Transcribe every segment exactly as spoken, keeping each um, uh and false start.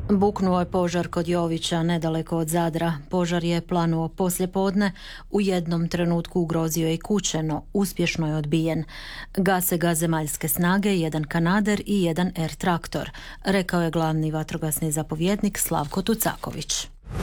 Buknuo je požar kod Jovića, nedaleko od Zadra. Požar je planuo poslijepodne, u jednom trenutku ugrozio je i kuće, no uspješno je odbijen. Gase ga zemaljske snage, jedan kanader i jedan er traktor, rekao je glavni vatrogasni zapovjednik Slavko Tucaković.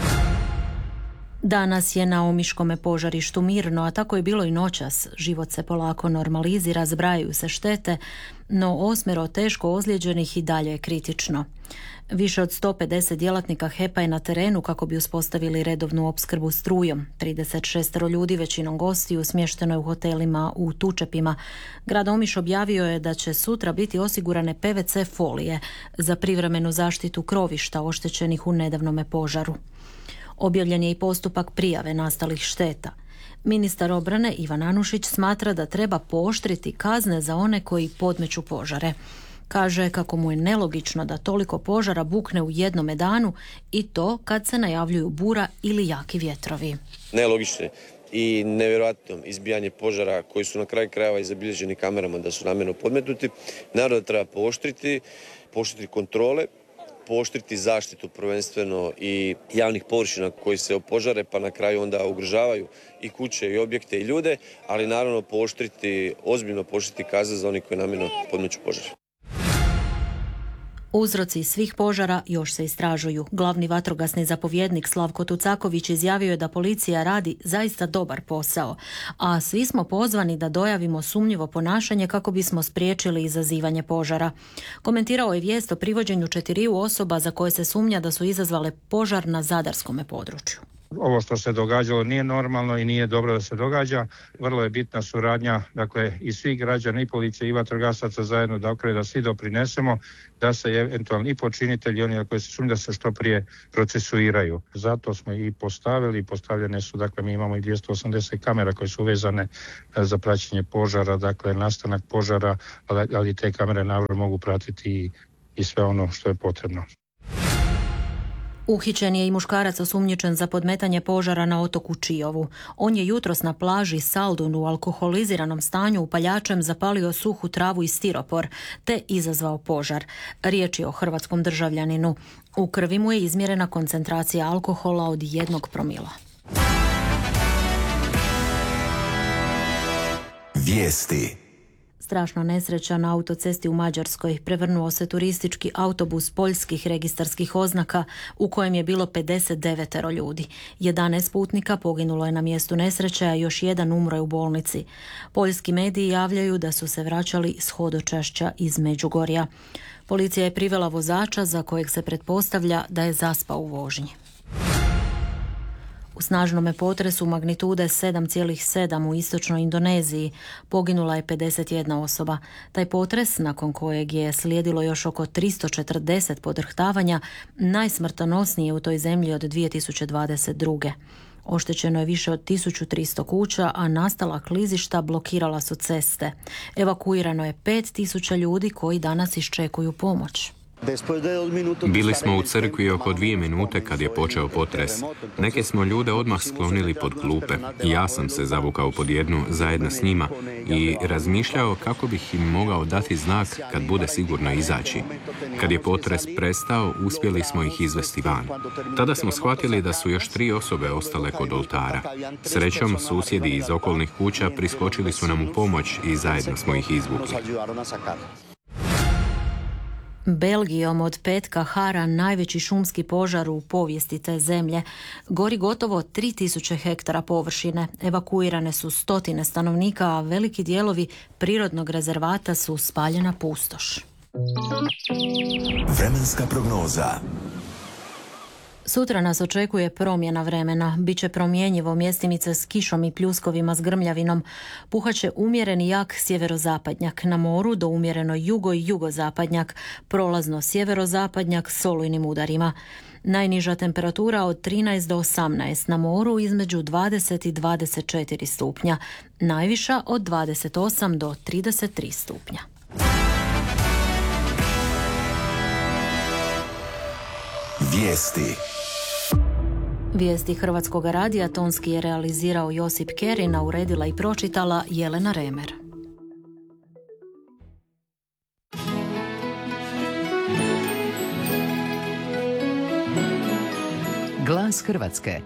Danas je na Omiškome požarištu mirno, a tako je bilo i noćas. Život se polako normalizira, zbrajaju se štete, no osmero teško ozlijeđenih i dalje je kritično. Više od sto pedeset djelatnika he pa je na terenu kako bi uspostavili redovnu opskrbu strujom. trideset šest ljudi, većinom gostiju, smješteno je u hotelima u Tučepima. Grad Omiš objavio je da će sutra biti osigurane pe ve ce folije za privremenu zaštitu krovišta oštećenih u nedavnome požaru. Objavljen je i postupak prijave nastalih šteta. Ministar obrane Ivan Anušić smatra da treba pooštriti kazne za one koji podmeću požare. Kaže kako mu je nelogično da toliko požara bukne u jednome danu i to kad se najavljuju bura ili jaki vjetrovi. Nelogično i nevjerojatno izbijanje požara koji su na kraju krajeva i zabilježeni kamerama da su namjerno podmetnuti. Naravno da treba pooštriti, pooštriti kontrole, pooštriti zaštitu prvenstveno i javnih površina koji se opožare pa na kraju onda ugrožavaju i kuće i objekte i ljude, ali naravno pooštriti, ozbiljno pooštriti kazne za oni koji namjerno podmeću požar. Uzroci svih požara još se istražuju. Glavni vatrogasni zapovjednik Slavko Tucaković izjavio je da policija radi zaista dobar posao, a svi smo pozvani da dojavimo sumnjivo ponašanje kako bismo spriječili izazivanje požara. Komentirao je vijest o privođenju četiriju osoba za koje se sumnja da su izazvale požar na zadarskome području. Ovo što se događalo nije normalno i nije dobro da se događa. Vrlo je bitna suradnja, dakle, i svih građana, i policije, i vatrogasaca zajedno, dakle, da svi doprinesemo da se eventualni i počinitelji, oni koji se sumnja da se što prije procesuiraju. Zato smo i postavili, postavljene su, dakle, mi imamo i dvjesto osamdeset kamera koje su vezane za praćenje požara, dakle, nastanak požara, ali te kamere naravno mogu pratiti i, i sve ono što je potrebno. Uhićen je i muškarac osumnjičen za podmetanje požara na otoku Čiovu. On je jutros na plaži Saldun u alkoholiziranom stanju upaljačem zapalio suhu travu i stiropor, te izazvao požar. Riječ je o hrvatskom državljaninu. U krvi mu je izmjerena koncentracija alkohola od jednog promila. Vijesti. Strašna nesreća na autocesti u Mađarskoj. Prevrnuo se turistički autobus poljskih registarskih oznaka u kojem je bilo pedeset devet ljudi. jedanaest putnika poginulo je na mjestu nesreće, a još jedan umro je u bolnici. Poljski mediji javljaju da su se vraćali s hodočašća iz Međugorja. Policija je privela vozača za kojeg se pretpostavlja da je zaspao u vožnji. U snažnome potresu magnitude sedam zarez sedam u istočnoj Indoneziji poginula je pedeset jedna osoba. Taj potres, nakon kojeg je slijedilo još oko tristo četrdeset podrhtavanja, najsmrtonosniji je u toj zemlji od dvije tisuće dvadeset druge. Oštećeno je više od tisuću tristo kuća, a nastala klizišta blokirala su ceste. Evakuirano je pet tisuća ljudi koji danas iščekuju pomoć. Bili smo u crkvi oko dvije minute kad je počeo potres. Neke smo ljude odmah sklonili pod klupe. Ja sam se zavukao pod jednu zajedno s njima i razmišljao kako bih im mogao dati znak kad bude sigurno izaći. Kad je potres prestao, uspjeli smo ih izvesti van. Tada smo shvatili da su još tri osobe ostale kod oltara. Srećom, susjedi iz okolnih kuća priskočili su nam u pomoć i zajedno smo ih izvukli. Belgijom od petka hara najveći šumski požar u povijesti te zemlje. Gori gotovo tri tisuće hektara površine. Evakuirane su stotine stanovnika, a veliki dijelovi prirodnog rezervata su spaljena pustoš. Vremenska prognoza. Sutra nas očekuje promjena vremena. Biće promjenjivo, mjestimice s kišom i pljuskovima s grmljavinom. Puhaće umjereni jak sjeverozapadnjak, na moru do umjereno jugo i jugozapadnjak, prolazno sjeverozapadnjak s olujnim udarima. Najniža temperatura od trinaest do osamnaest, na moru između dvadeset i dvadeset četiri stupnja. Najviša od dvadeset osam do trideset tri stupnja. Vijesti. Vijesti Hrvatskog radija tonski je realizirao Josip Kerin, a uredila i pročitala Jelena Remer. Glas Hrvatske.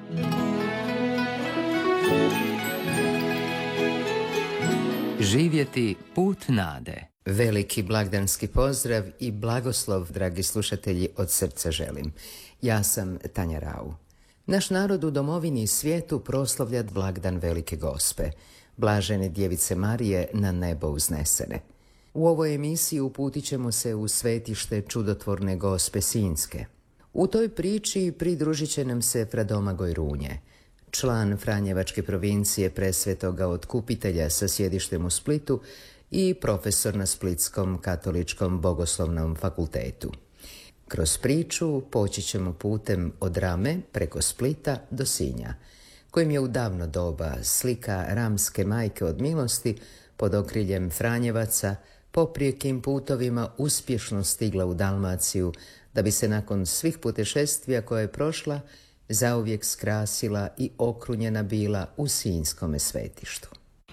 Živjeti put nade. Veliki blagdanski pozdrav i blagoslov, dragi slušatelji, od srca želim. Ja sam Tanja Rau. Naš narod u domovini i svijetu proslavlja blagdan Velike Gospe, blažene Djevice Marije na nebo uznesene. U ovoj emisiji uputit ćemo se u svetište čudotvorne Gospe Sinjske. U toj priči pridružit će nam se fra Domagoj Runje, član Franjevačke provincije Presvetoga Otkupitelja sa sjedištem u Splitu i profesor na Splitskom katoličkom bogoslovnom fakultetu. Kroz priču poći ćemo putem od Rame preko Splita do Sinja, kojim je u davno doba slika ramske majke od milosti pod okriljem Franjevaca poprijekim putovima uspješno stigla u Dalmaciju, da bi se nakon svih putešestvija koje je prošla zauvijek skrasila i okrunjena bila u Sinjskome svetištu.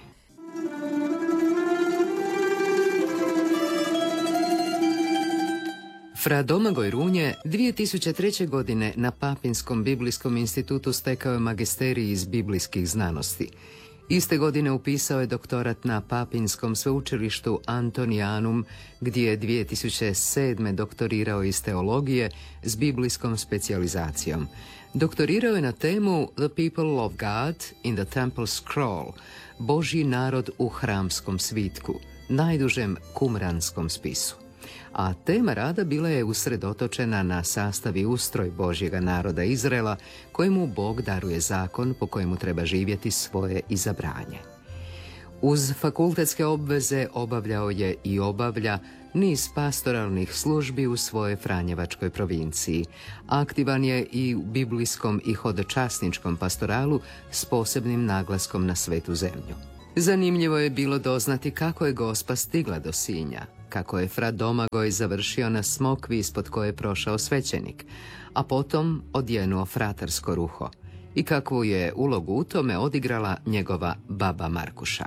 Fra Domagoj Runje dvije tisuće treće. godine na Papinskom biblijskom institutu stekao je magisterij iz biblijskih znanosti. Iste godine upisao je doktorat na Papinskom sveučilištu Antonianum, gdje je dvije tisuće sedme. doktorirao iz teologije s biblijskom specijalizacijom. Doktorirao je na temu The People of God in the Temple Scroll, Božji narod u hramskom svitku, najdužem kumranskom spisu. A tema rada bila je usredotočena na sastav i ustroj Božjega naroda Izraela, kojemu Bog daruje zakon po kojemu treba živjeti svoje izabranje. Uz fakultetske obveze obavljao je i obavlja niz pastoralnih službi u svojoj Franjevačkoj provinciji. Aktivan je i u biblijskom i hodočasničkom pastoralu s posebnim naglaskom na Svetu zemlju. Zanimljivo je bilo doznati kako je Gospa stigla do Sinja, kako je fra Domagoj završio na smokvi ispod koje je prošao svećenik, a potom odjenuo fratarsko ruho, i kakvu je ulogu u tome odigrala njegova baba Markuša.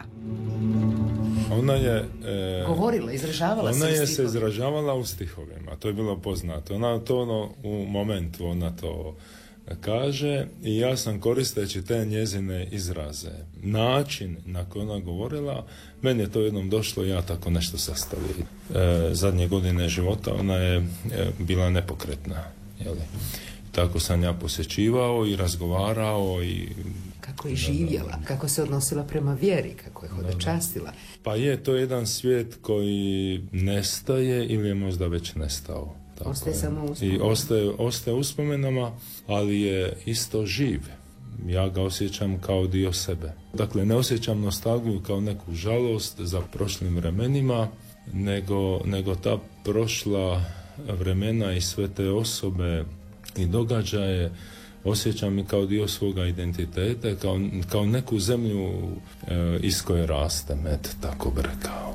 Ona je e, govorila, izražavala ona se je u se izražavala u stihovima, to je bilo poznato. Ona to ono, u momentu ona to kaže i ja sam, koristeći te njezine izraze, način na koji ona govorila, meni je to jednom došlo, ja tako nešto sastavio. E, zadnje godine života ona je e, bila nepokretna, jeli? Tako sam ja posjećivao i razgovarao i kako je živjela, kako se odnosila prema vjeri, kako je hodočastila. Pa je to jedan svijet koji nestaje ili je možda već nestao. Tako ostaje je. samo uspomenama. I ostaje, ostaje uspomenama, ali je isto živ. Ja ga osjećam kao dio sebe. Dakle, ne osjećam nostalgiju kao neku žalost za prošlim vremenima, nego, nego ta prošla vremena i sve te osobe i događaje osjećam i kao dio svoga identiteta, kao, kao neku zemlju e, iz koje rastem, et, tako bi rekao.